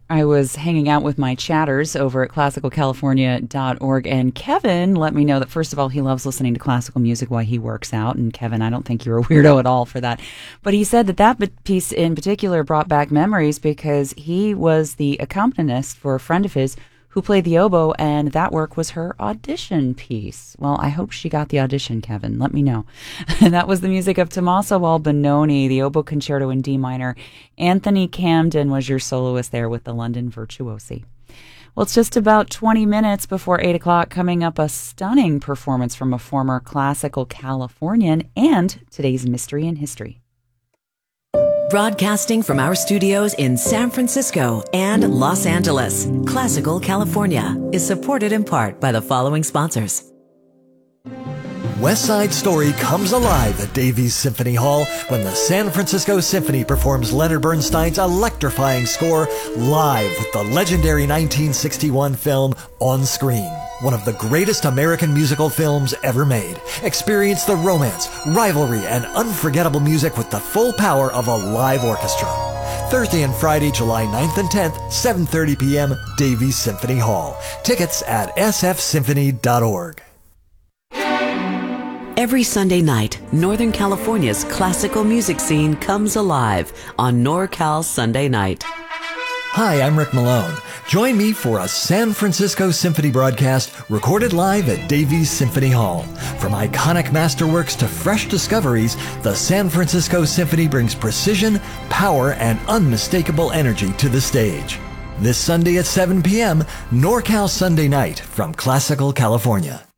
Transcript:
I was hanging out with my chatters over at classicalcalifornia.org, and Kevin let me know that, first of all, he loves listening to classical music while he works out. And Kevin, I don't think you're a weirdo at all for that. But he said that piece in particular brought back memories because he was the accompanist for a friend of his who played the oboe, and that work was her audition piece. Well, I hope she got the audition, Kevin. Let me know. And that was the music of Tommaso Albinoni, the oboe concerto in D minor. Anthony Camden was your soloist there with the London Virtuosi. Well, it's just about 20 minutes before 8 o'clock. Coming up, a stunning performance from a former classical Californian and today's Mystery in History. Broadcasting from our studios in San Francisco and Los Angeles, Classical California is supported in part by the following sponsors. West Side Story comes alive at Davies Symphony Hall when the San Francisco Symphony performs Leonard Bernstein's electrifying score live with the legendary 1961 film On Screen. One of the greatest American musical films ever made. Experience the romance, rivalry, and unforgettable music with the full power of a live orchestra. Thursday and Friday, July 9th and 10th, 7:30 p.m., Davies Symphony Hall. Tickets at sfsymphony.org. Every Sunday night, Northern California's classical music scene comes alive on NorCal Sunday Night. Hi, I'm Rick Malone. Join me for a San Francisco Symphony broadcast recorded live at Davies Symphony Hall. From iconic masterworks to fresh discoveries, the San Francisco Symphony brings precision, power, and unmistakable energy to the stage. This Sunday at 7 p.m., NorCal Sunday Night from Classical California.